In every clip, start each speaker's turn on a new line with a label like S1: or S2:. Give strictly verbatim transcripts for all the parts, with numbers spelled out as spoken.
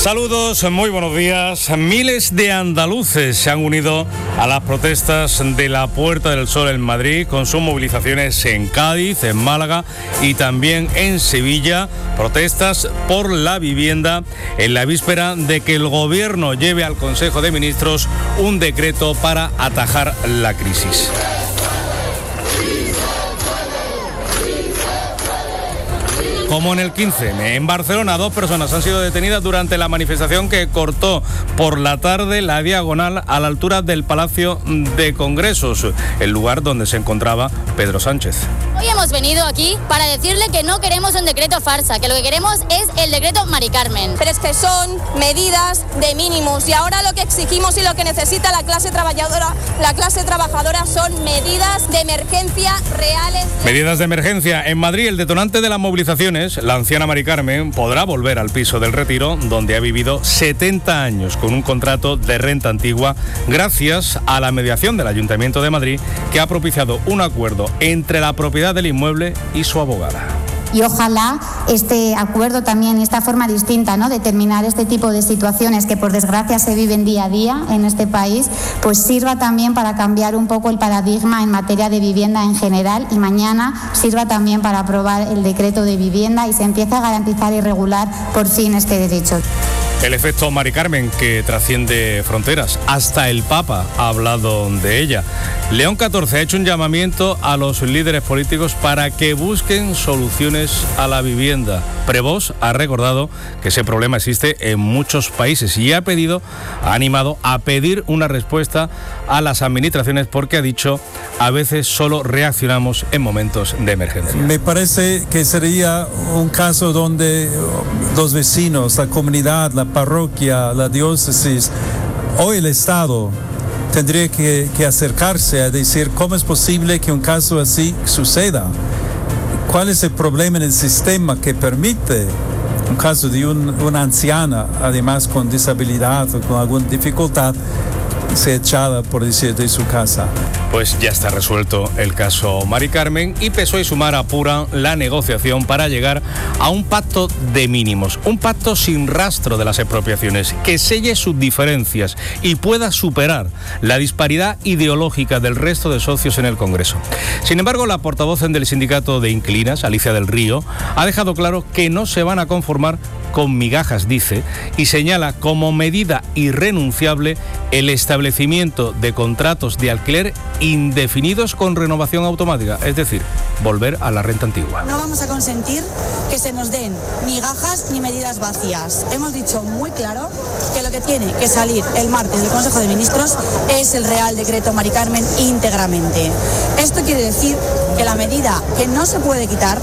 S1: Saludos, muy buenos días. Miles de andaluces se han unido a las protestas de la Puerta del Sol en Madrid, con sus movilizaciones en Cádiz, en Málaga y también en Sevilla. Protestas por la vivienda en la víspera de que el Gobierno lleve al Consejo de Ministros un decreto para atajar la crisis. Como en el quince eme, en Barcelona, dos personas han sido detenidas durante la manifestación que cortó por la tarde la diagonal a la altura del Palacio de Congresos, el lugar donde se encontraba Pedro Sánchez.
S2: Hoy hemos venido aquí para decirle que no queremos un decreto farsa, que lo que queremos es el decreto Mari Carmen.
S3: Pero es que son medidas de mínimos y ahora lo que exigimos y lo que necesita la clase trabajadora, la clase trabajadora son medidas de emergencia reales.
S1: Medidas de emergencia. En Madrid, el detonante de las movilizaciones, la anciana Mari Carmen podrá volver al piso del Retiro, donde ha vivido setenta años con un contrato de renta antigua, gracias a la mediación del Ayuntamiento de Madrid, que ha propiciado un acuerdo entre la propiedad del inmueble y su abogada.
S4: Y ojalá este acuerdo también y esta forma distinta, ¿no?, de terminar este tipo de situaciones que por desgracia se viven día a día en este país, pues sirva también para cambiar un poco el paradigma en materia de vivienda en general, y mañana sirva también para aprobar el decreto de vivienda y se empiece a garantizar y regular por fin este derecho.
S1: El efecto Mari Carmen, que trasciende fronteras. Hasta el Papa ha hablado de ella. León catorce ha hecho un llamamiento a los líderes políticos para que busquen soluciones a la vivienda. Prevost ha recordado que ese problema existe en muchos países y ha pedido, ha animado a pedir una respuesta a las administraciones, porque ha dicho, a veces solo reaccionamos en momentos de emergencia.
S5: Me parece que sería un caso donde los vecinos, la comunidad, la parroquia, la diócesis o el Estado tendría que, que acercarse a decir cómo es posible que un caso así suceda. ¿Cuál es el problema en el sistema que permite un caso de un, una anciana, además con disabilidad o con alguna dificultad, se echada, por decir, de su casa?
S1: Pues ya está resuelto el caso Mari Carmen, y P S O E y Sumar apuran la negociación para llegar a un pacto de mínimos, un pacto sin rastro de las expropiaciones, que selle sus diferencias y pueda superar la disparidad ideológica del resto de socios en el Congreso. Sin embargo, la portavoz del sindicato de inquilinas, Alicia del Río, ha dejado claro que no se van a conformar con migajas, dice, y señala como medida irrenunciable el establecimiento de contratos de alquiler indefinidos con renovación automática, es decir, volver a la renta antigua.
S6: No vamos a consentir que se nos den migajas ni medidas vacías. Hemos dicho muy claro que lo que tiene que salir el martes del Consejo de Ministros es el Real Decreto Mari Carmen íntegramente. Esto quiere decir que la medida que no se puede quitar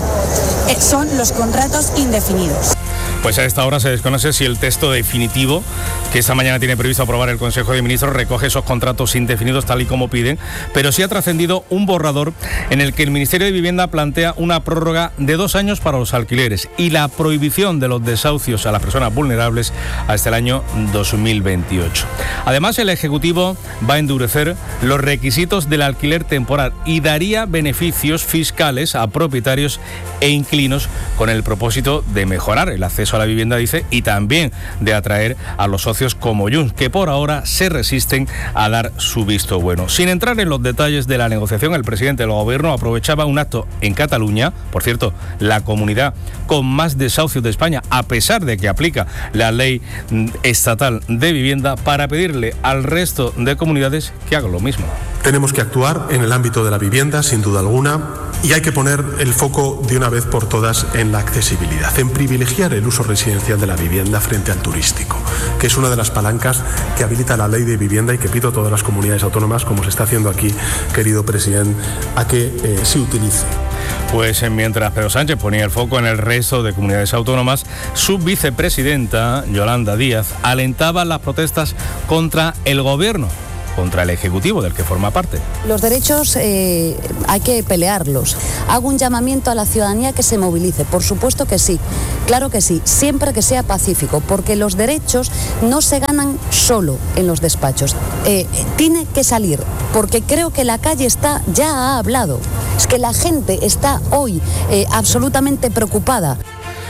S6: son los contratos indefinidos.
S1: Pues a esta hora se desconoce si el texto definitivo que esta mañana tiene previsto aprobar el Consejo de Ministros recoge esos contratos indefinidos tal y como piden, pero sí ha trascendido un borrador en el que el Ministerio de Vivienda plantea una prórroga de dos años para los alquileres y la prohibición de los desahucios a las personas vulnerables hasta el año dos mil veintiocho. Además, el Ejecutivo va a endurecer los requisitos del alquiler temporal y daría beneficios fiscales a propietarios e inquilinos con el propósito de mejorar el acceso a la vivienda, dice, y también de atraer a los socios como Junts, que por ahora se resisten a dar su visto bueno. Sin entrar en los detalles de la negociación, el presidente del Gobierno aprovechaba un acto en Cataluña, por cierto, la comunidad con más desahucios de España, a pesar de que aplica la ley estatal de vivienda, para pedirle al resto de comunidades que hagan lo mismo.
S7: Tenemos que actuar en el ámbito de la vivienda, sin duda alguna, y hay que poner el foco de una vez por todas en la accesibilidad, en privilegiar el uso residencial de la vivienda frente al turístico, que es una de las palancas que habilita la ley de vivienda y que pido a todas las comunidades autónomas, como se está haciendo aquí, querido presidente, a que eh, se utilice.
S1: Pues mientras Pedro Sánchez ponía el foco en el resto de comunidades autónomas, su vicepresidenta, Yolanda Díaz, alentaba las protestas contra el Gobierno, contra el Ejecutivo del que forma parte.
S8: Los derechos eh, hay que pelearlos. Hago un llamamiento a la ciudadanía que se movilice, por supuesto que sí, claro que sí, siempre que sea pacífico, porque los derechos no se ganan solo en los despachos. Eh, tiene que salir, porque creo que la calle está, ya ha hablado, es que la gente está hoy eh, absolutamente preocupada.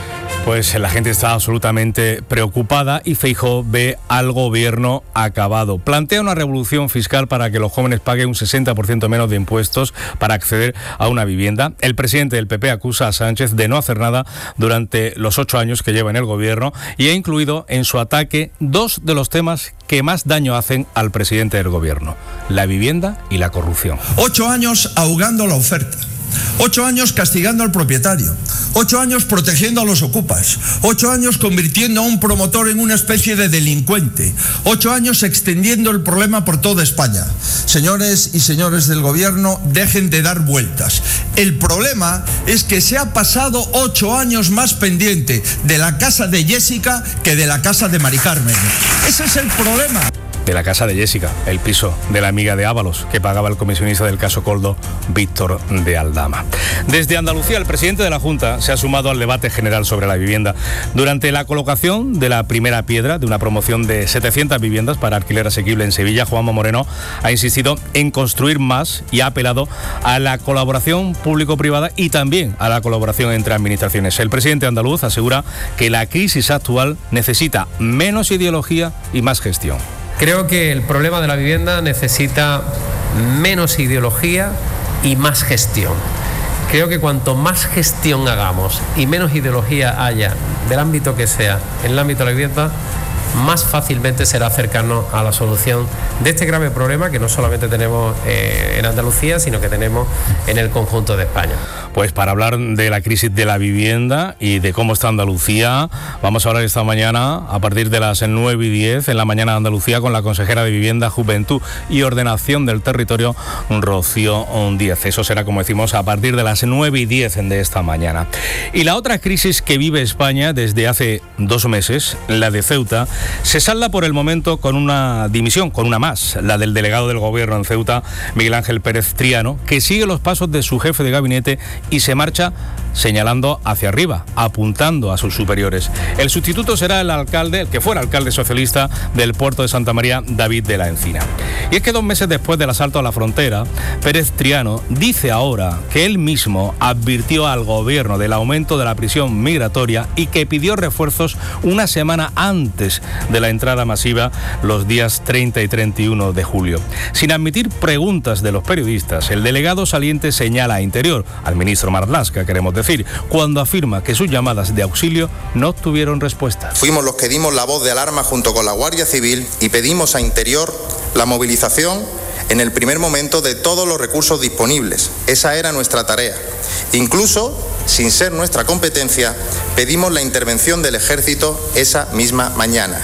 S1: Pues la gente está absolutamente preocupada y Feijóo ve al gobierno acabado. Plantea una revolución fiscal para que los jóvenes paguen un sesenta por ciento menos de impuestos para acceder a una vivienda. El presidente del P P acusa a Sánchez de no hacer nada durante los ocho años que lleva en el gobierno y ha incluido en su ataque dos de los temas que más daño hacen al presidente del gobierno: la vivienda y la corrupción.
S9: Ocho años ahogando la oferta. Ocho años castigando al propietario, ocho años protegiendo a los ocupas, ocho años convirtiendo a un promotor en una especie de delincuente, ocho años extendiendo el problema por toda España. Señores y señores del gobierno, dejen de dar vueltas. El problema es que se ha pasado ocho años más pendiente de la casa de Jessica que de la casa de Mari Carmen. Ese es el problema.
S1: De la casa de Jessica, el piso de la amiga de Ábalos, que pagaba el comisionista del caso Coldo, Víctor de Aldama. Desde Andalucía, el presidente de la Junta se ha sumado al debate general sobre la vivienda. Durante la colocación de la primera piedra de una promoción de setecientas viviendas para alquiler asequible en Sevilla, Juanma Moreno ha insistido en construir más y ha apelado a la colaboración público-privada y también a la colaboración entre administraciones. El presidente andaluz asegura que la crisis actual necesita menos ideología y más gestión.
S10: Creo que el problema de la vivienda necesita menos ideología y más gestión. Creo que cuanto más gestión hagamos y menos ideología haya, del ámbito que sea, en el ámbito de la vivienda, más fácilmente será acercarnos a la solución de este grave problema que no solamente tenemos eh, en Andalucía, sino que tenemos en el conjunto de España.
S1: Pues para hablar de la crisis de la vivienda y de cómo está Andalucía, vamos a hablar esta mañana a partir de las nueve y diez en la mañana de Andalucía con la consejera de Vivienda, Juventud y Ordenación del Territorio, Rocío Díaz. Eso será, como decimos, a partir de las nueve y diez de esta mañana. Y la otra crisis que vive España desde hace dos meses, la de Ceuta, se salda por el momento con una dimisión, con una más, la del delegado del gobierno en Ceuta, Miguel Ángel Pérez Triano, que sigue los pasos de su jefe de gabinete y se marcha señalando hacia arriba, apuntando a sus superiores. El sustituto será el alcalde, el que fuera alcalde socialista del puerto de Santa María, David de la Encina. Y es que dos meses después del asalto a la frontera, Pérez Triano dice ahora que él mismo advirtió al gobierno del aumento de la presión migratoria y que pidió refuerzos una semana antes de la entrada masiva los días treinta y treinta y uno de julio. Sin admitir preguntas de los periodistas, el delegado saliente señala a Interior, al ministro Marlaska, queremos decir, cuando afirma que sus llamadas de auxilio no obtuvieron respuesta.
S11: Fuimos los que dimos la voz de alarma junto con la Guardia Civil y pedimos a Interior la movilización en el primer momento de todos los recursos disponibles. Esa era nuestra tarea. Incluso, sin ser nuestra competencia, pedimos la intervención del Ejército esa misma mañana.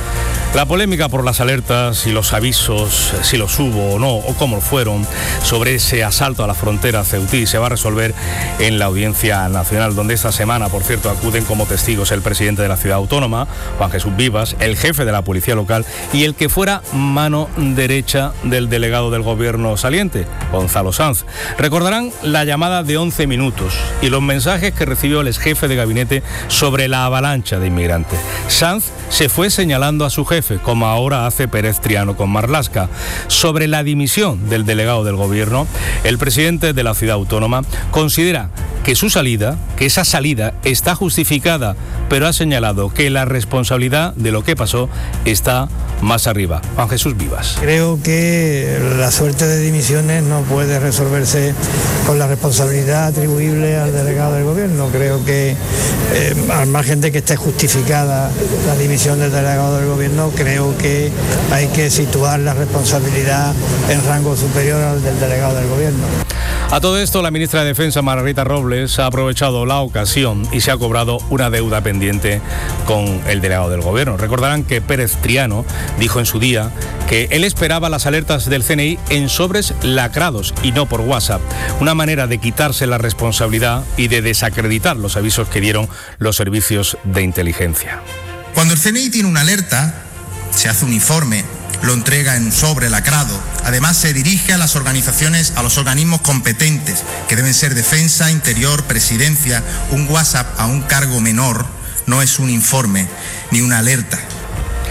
S1: La polémica por las alertas y los avisos, si los hubo o no, o cómo fueron, sobre ese asalto a la frontera ceutí se va a resolver en la Audiencia Nacional, donde esta semana, por cierto, acuden como testigos el presidente de la ciudad autónoma, Juan Jesús Vivas, el jefe de la policía local y el que fuera mano derecha del delegado del gobierno saliente, Gonzalo Sanz. Recordarán la llamada de once minutos y los mensajes que recibió el exjefe de gabinete sobre la avalancha de inmigrantes. Sanz se fue señalando a su jefe, como ahora hace Pérez Triano con Marlaska. Sobre la dimisión del delegado del gobierno, el presidente de la ciudad autónoma considera que su salida, que esa salida está justificada, pero ha señalado que la responsabilidad de lo que pasó está más arriba. Juan Jesús Vivas.
S12: Creo que la suerte de dimisiones no puede resolverse con la responsabilidad atribuible al delegado del gobierno. Creo que eh, al margen de que esté justificada la dimisión del delegado del gobierno, creo que hay que situar la responsabilidad en rango superior al del delegado del gobierno.
S1: A todo esto, la ministra de Defensa, Margarita Robles, ha aprovechado la ocasión y se ha cobrado una deuda pendiente con el delegado del gobierno. Recordarán que Pérez Triano dijo en su día que él esperaba las alertas del C N I en sobres lacrados y no por WhatsApp, una manera de quitarse la responsabilidad y de desacreditar los avisos que dieron los servicios de inteligencia.
S13: Cuando el C N I tiene una alerta, se hace un informe, lo entrega en un sobre lacrado. Además, se dirige a las organizaciones, a los organismos competentes, que deben ser Defensa, Interior, Presidencia. Un WhatsApp a un cargo menor no es un informe ni una alerta.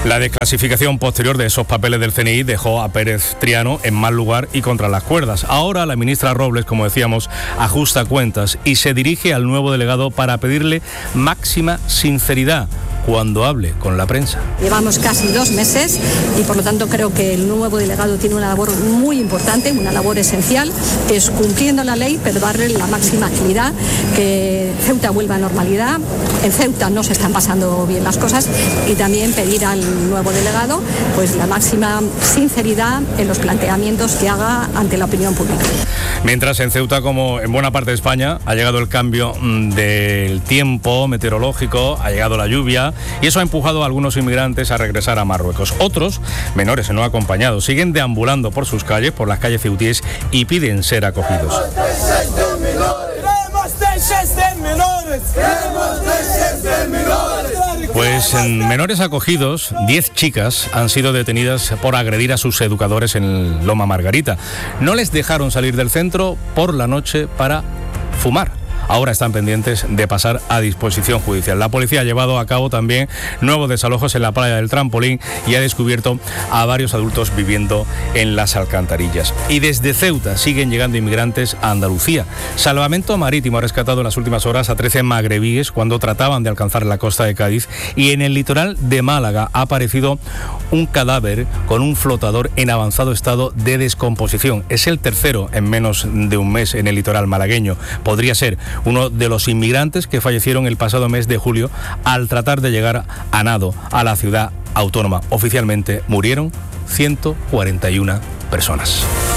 S1: La desclasificación posterior de esos papeles del C N I dejó a Pérez Triano en mal lugar y contra las cuerdas. Ahora la ministra Robles, como decíamos, ajusta cuentas y se dirige al nuevo delegado para pedirle máxima sinceridad cuando hable con la prensa.
S14: Llevamos casi dos meses y por lo tanto creo que el nuevo delegado tiene una labor muy importante, una labor esencial, que es cumpliendo la ley, pero darle la máxima agilidad, que Ceuta vuelva a normalidad. En Ceuta no se están pasando bien las cosas y también pedir al nuevo delegado pues la máxima sinceridad en los planteamientos que haga ante la opinión pública.
S1: Mientras en Ceuta, como en buena parte de España, ha llegado el cambio del tiempo meteorológico, ha llegado la lluvia y eso ha empujado a algunos inmigrantes a regresar a Marruecos. Otros, menores no acompañados, siguen deambulando por sus calles, por las calles ceutíes y piden ser acogidos. Pues en menores acogidos, diez chicas han sido detenidas por agredir a sus educadores en Loma Margarita. No les dejaron salir del centro por la noche para fumar. Ahora están pendientes de pasar a disposición judicial. La policía ha llevado a cabo también nuevos desalojos en la playa del Trampolín y ha descubierto a varios adultos viviendo en las alcantarillas. Y desde Ceuta siguen llegando inmigrantes a Andalucía. Salvamento Marítimo ha rescatado en las últimas horas a trece magrebíes cuando trataban de alcanzar la costa de Cádiz, y en el litoral de Málaga ha aparecido un cadáver con un flotador en avanzado estado de descomposición. Es el tercero en menos de un mes en el litoral malagueño. Podría ser uno de los inmigrantes que fallecieron el pasado mes de julio al tratar de llegar a nado a la ciudad autónoma. Oficialmente murieron ciento cuarenta y una personas.